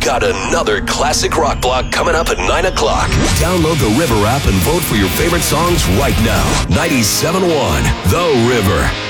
got another classic rock block coming up at 9 o'clock. Download the River app and vote for your favorite songs right now. 97.1 The River.